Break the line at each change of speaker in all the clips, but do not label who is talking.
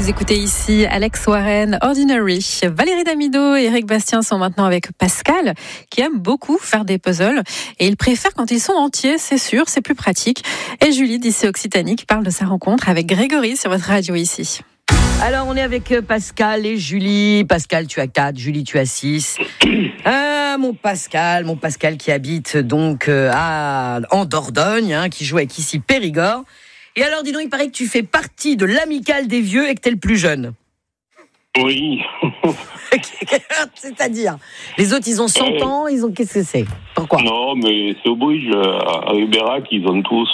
Vous écoutez ici Alex Warren, Ordinary. Valérie Damido et Eric Bastien sont maintenant avec Pascal, qui aime beaucoup faire des puzzles. Et il préfère quand ils sont entiers, c'est sûr, c'est plus pratique. Et Julie, d'ici Occitanie, qui parle de sa rencontre avec Grégory sur votre radio ici.
Alors, on est avec Pascal et Julie. Pascal, tu as 4, Julie, tu as 6. Mon Pascal qui habite donc en Dordogne, qui joue avec ici Périgord. Et alors, dis donc, il paraît que tu fais partie de l'amicale des vieux et que t'es le plus jeune.
Oui.
C'est-à-dire, les autres, ils ont 100 ans, qu'est-ce que c'est ? Pourquoi ?
Non, mais c'est au bridge. À Ribérac, ils ont tous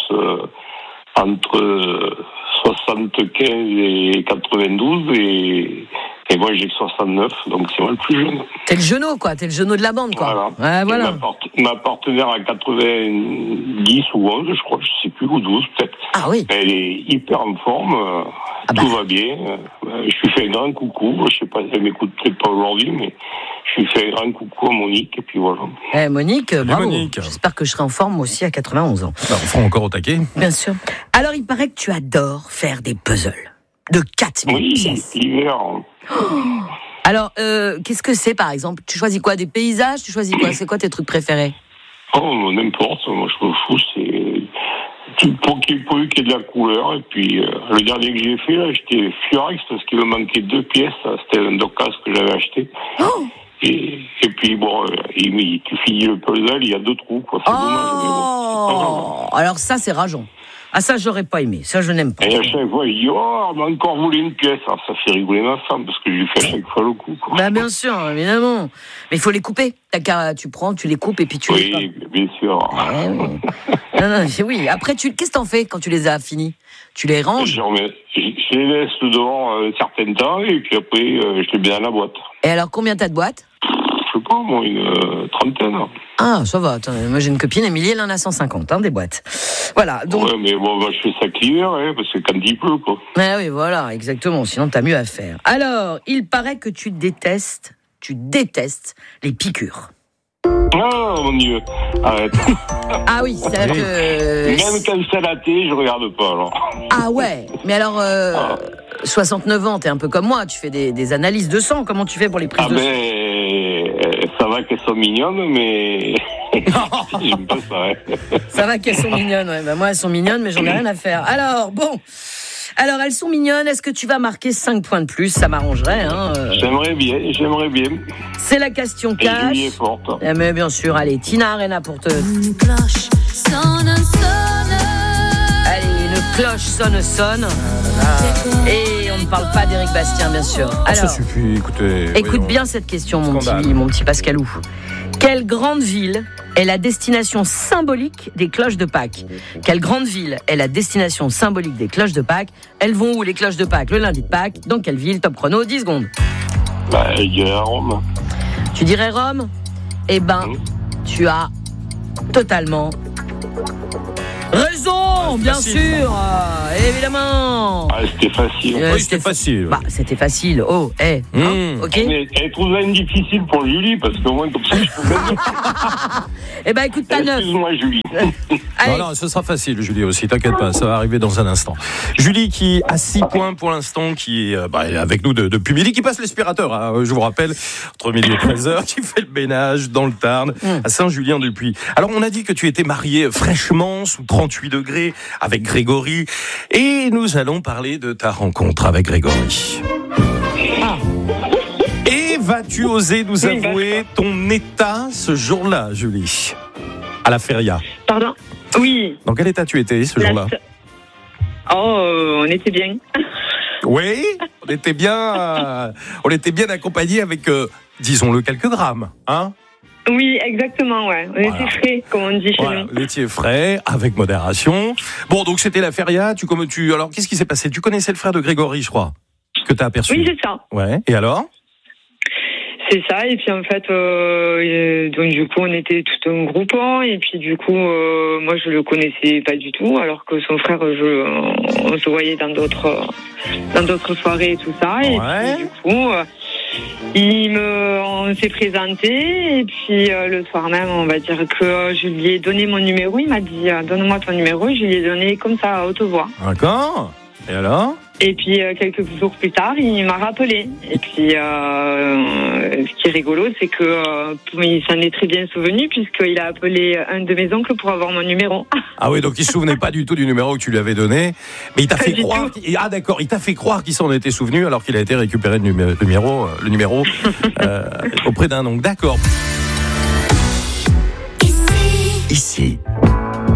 entre 75 et 92 et moi j'ai 69, donc c'est moi le plus jeune.
T'es le jeuneau, quoi. T'es le jeuneau de la bande, quoi.
Voilà.
Voilà.
Ma partenaire a 90 ou 11, je crois, je sais plus, ou 12 peut-être.
Ah oui.
Elle est hyper en forme, tout va bien. Je lui fais un grand coucou, je sais pas si elle m'écoute peut-être pas aujourd'hui, mais je lui fais un grand coucou à Monique, et puis voilà.
Monique, bravo.
Monique.
J'espère que je serai en forme aussi à 91 ans.
On fera encore au taquet.
Bien sûr. Alors, il paraît que tu adores faire des puzzles de 4000 pièces.
Oui, l'hiver.
Alors, qu'est-ce que c'est, par exemple ? Tu choisis quoi ? Des paysages ? Tu choisis quoi ? C'est quoi tes trucs préférés ?
Oh, n'importe. Moi, je me fous. Pour qu'il y ait de la couleur. Et puis, le dernier que j'ai fait, là, j'étais furax parce qu'il me manquait 2 pièces. C'était un docas que j'avais acheté. Oh. Et puis, bon, tu finis le puzzle, il y a 2 trous, quoi. C'est dommage. Mais bon,
alors ça, c'est rageant. Ah, ça, j'aurais pas aimé. Ça, je n'aime pas.
Et à chaque fois, il dit, on m'a encore volé une pièce. Alors, ça fait rigoler ma femme, parce que je lui fais à chaque fois le coup, quoi.
Bah, bien sûr, évidemment. Mais il faut les couper. Tu prends, tu les coupes et puis tu les...
Oui, bien sûr.
Non, oui. Après, qu'est-ce que t'en fais quand tu les as finis ? Tu les ranges ?
Je les laisse devant un certain temps, et puis après, je les mets dans la boîte.
Et alors, combien t'as de boîtes ?
Je sais pas, moi, une trentaine.
Ah, ça va. Attends, moi, j'ai une copine, Émilie, elle en a 150, des boîtes. Voilà, donc...
Ouais, mais bon, je fais ça l'hiver, parce que quand il pleut, quoi.
Ah oui, voilà, exactement. Sinon, t'as mieux à faire. Alors, il paraît que tu détestes les piqûres.
Ah, mon Dieu, arrête.
Ah oui, c'est-à-dire que...
Même quand c'est à la télé, je regarde pas, alors.
Ah ouais, mais alors... 69 ans, t'es un peu comme moi, tu fais des analyses de sang. Comment tu fais pour les prises de sang ?
Ça va qu'elles sont mignonnes, mais j'aime pas ça. Ouais.
Ça va qu'elles sont mignonnes, ouais. Bah moi, elles sont mignonnes, mais j'en ai rien à faire. Alors, elles sont mignonnes. Est-ce que tu vas marquer 5 points de plus ? Ça m'arrangerait.
J'aimerais bien.
C'est la question cash.
Julie est forte.
Mais bien sûr, allez, Tina Arena pour te...
Une cloche sonne.
Allez, une cloche sonne. Et on ne parle pas d'Éric Bastien, bien sûr. Alors,
ça suffit,
écoute bien cette question, mon petit Pascalou. Quelle grande ville est la destination symbolique des cloches de Pâques ? Quelle grande ville est la destination symbolique des cloches de Pâques ? Elles vont où, les cloches de Pâques, le lundi de Pâques ? Dans quelle ville ? Top chrono, 10 secondes.
Je dirais Rome.
Tu dirais Rome ? Eh ben, tu as totalement raison, bien sûr, évidemment.
Ah, c'était facile.
Oui, c'était facile.
C'était facile. Ok.
Mais elle trouve ça difficile pour Julie, parce qu'au moins, comme ça, je peux gagner.
Eh ben, écoute, t'as 9.
Excuse-moi, Julie.
Non, ce sera facile, Julie aussi, t'inquiète pas, ça va arriver dans un instant. Julie qui a 6 points pour l'instant, qui est avec nous depuis midi, qui passe l'aspirateur, je vous rappelle, entre midi et 13h, qui fait le ménage dans le Tarn, à Saint-Julien-du-Puy. Alors, on a dit que tu étais mariée fraîchement, sous 38 degrés, avec Grégory, et nous allons parler de ta rencontre avec Grégory. Et vas-tu oser nous avouer ton état ce jour-là, Julie ? À la feria.
Pardon ? Oui.
Dans quel état tu étais ce jour-là ?
On était bien.
Oui, on était bien accompagnés avec, disons-le, quelques grammes, hein ?
Oui, exactement, ouais. On était frais, comme on dit chez nous.
Vous étiez frais, avec modération. Bon, donc c'était la feria. Alors, qu'est-ce qui s'est passé ? Tu connaissais le frère de Grégory, je crois, que tu as aperçu.
Oui, c'est ça.
Ouais, et alors ?
C'est ça, et puis en fait, donc du coup, on était tout un groupe, et puis du coup, moi, je le connaissais pas du tout, alors que son frère, on se voyait dans d'autres soirées et tout ça, et puis du coup, on s'est présenté, et puis le soir même, on va dire que je lui ai donné mon numéro, il m'a dit, donne-moi ton numéro, et je lui ai donné comme ça, à haute voix.
D'accord. Et alors ?
Et puis quelques jours plus tard, il m'a rappelé. Et puis ce qui est rigolo, c'est que il s'en est très bien souvenu puisqu'il a appelé un de mes oncles pour avoir mon numéro.
Ah oui, donc il se souvenait pas du tout du numéro que tu lui avais donné, mais il t'a fait croire. Ah d'accord, il t'a fait croire qu'il s'en était souvenu alors qu'il a été récupéré le numéro auprès d'un oncle. D'accord.
Ici.